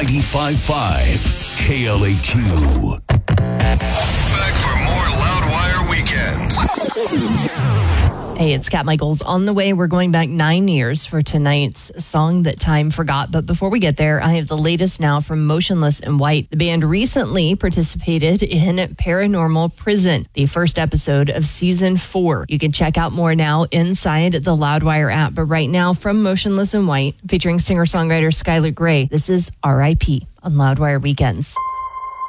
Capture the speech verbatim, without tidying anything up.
ninety-five point five K L A Q. Back for more Loudwire Weekends. Hey, it's Kat Michaels. On the way, we're going back nine years for tonight's Song That Time Forgot. But before we get there, I have the latest now from Motionless in White. The band recently participated in Paranormal Prison, the first episode of season four. You can check out more now inside the Loudwire app. But right now, from Motionless in White, featuring singer-songwriter Skylar Grey, this is R I P on Loudwire Weekends.